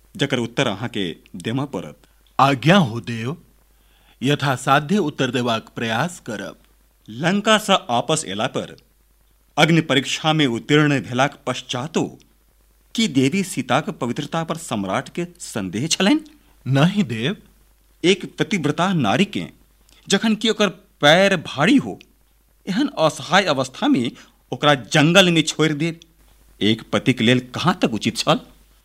जकर उत्तर अहाँ के देमा पड़त। आज्ञा हो देव, यथासाध्य उत्तर देबाक प्रयास करब। लंका से आपस एला पर अग्नि परीक्षा में उत्तीर्ण भेलाक पश्चातो की देवी सीताक पवित्रता पर सम्राट के संदेह छलनि? नहीं देव। एक पतिव्रता नारी के जखन कि ओकर पैर भारी हो, एहन असहाय अवस्था में ओकरा जंगल में छोड़ दे एक पति के लेल कहां तक उचित छल?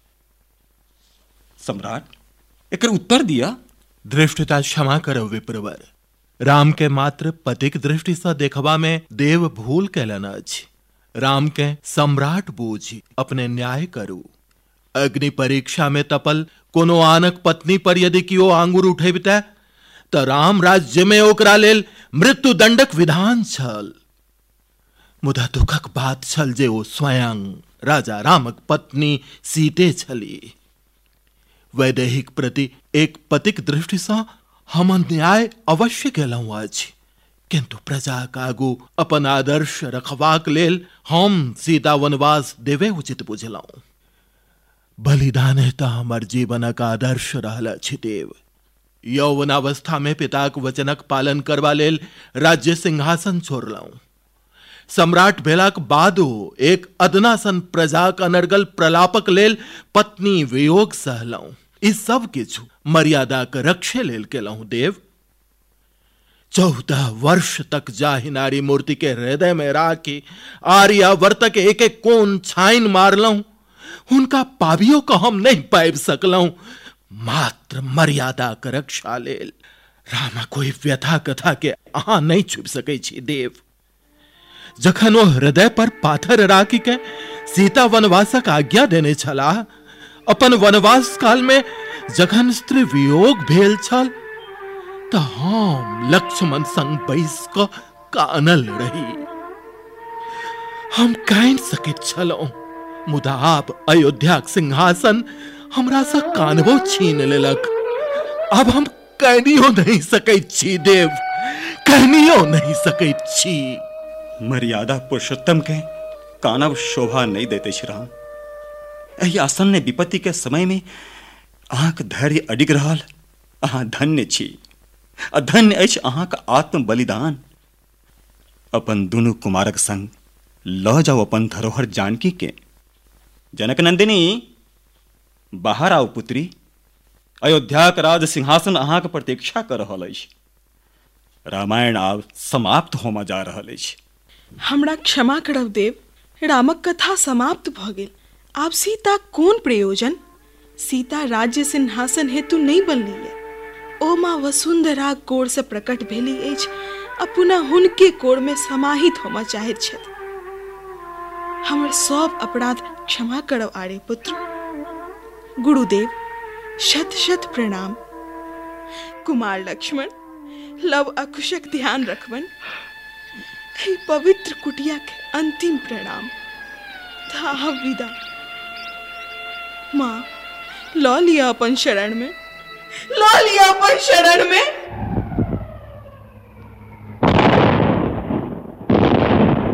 सम्राट, एकर उत्तर दिया। दृष्टता क्षमा करब विप्रवर। राम के मात्र पतिक दृष्टि से देखबा में देव भूल कैलन अछि। राम के सम्राट बूझी अपने न्याय करू। अग्नि परीक्षा में तपल कोनो आनक पत्नी पर यदि कियो आंगुर उठेबिते त राम राज्य में ओकरा लेल मृत्यु दंडक विधान छल। मुदा दुखक बात छल जे ओ स्वयं राजा रामक पत्नी सीते छली। वैदेहिक प्रति एक पतिक दृष्टि से हम न्याय अवश्य केलहुँ अछि, किंतु प्रजाक आगू अपन आदर्श रखबाक लेल हम सीता वनवास देवे उचित बुझलहुँ। बलिदाने त हमर जीवनक आदर्श रहल अछि देव। यौवनावस्था में पिताक वचनक पालन करबा लेल राज्य सिंहासन छोड़लहुँ। सम्राट भेलाक बादो एक अदना सन प्रजाक अनर्गल प्रलापक लेल पत्नी वियोग सहलहुँ। ई सब किछु मर्यादाक रक्षे लेल केलहुँ देव। 14 वर्ष तक जाहि नारी मूर्ति के हृदय में राखी आर्यावर्तक एक एक कोन छाइन मारलहुँ, हुनका पाबियो को हम नहीं पाबि सकलहुँ। मात्र मर्यादाक रक्षा लेल रामा कोई व्यथा कथा के अहाँ नहीं छुपि सकै छी देव। जखन ओ हृदय पर पाथर राखी के सीता वनवासक आज्ञा देने छलाह, अपन वनवास काल में जखन स्त्री वियोग भेल छल त हम लक्ष्मण संग बैस क कानल रही। हम कानि सकैत छलहुँ, मुदा आब अयोध्याक सिंहासन हमरा से कानबो छीन लेलक। अब हम कानियो नहीं सकैत छी देव, कानियो नहीं सकैत छी। मर्यादा पुरुषोत्तम के कानब शोभा नहीं देते श्री राम। एहि आसन्न विपत्ति के समय में अहाँक धैर्य अडिग रहल, अहाँ धन्य छी। धन्य अछि अहाँक आत्म बलिदान। अपन दुनू कुमारक संग ल जाओ अपन धरोहर जानकी के। जनक नंदिनी, बाहर आओ पुत्री। अयोध्याक राज सिंहासन अहाँक प्रतीक्षा कर रहल अछि। रामायण आब समाप्त होमा जा रहल अछि। हमरा क्षमा करब देव, रामक कथा समाप्त भ गेल। आब सीता कोन प्रयोजन? सीता राज्य सिंहासन हेतु नहीं बनली। ओ माँ वसुंधरा कोर से प्रकट भेली अछि आ पुनः हुनके कोर में समाहित होमा चाहैत छथि। हमर सब अपराध क्षमा करब आर्य पुत्र। गुरुदेव शत शत प्रणाम। कुमार लक्ष्मण, लव अकुशक ध्यान रखबन। पवित्र कुटिया के अंतिम प्रणाम। था विदा। माँ, लौ लिया अपन शरण में, लौ लिया अपन शरण में।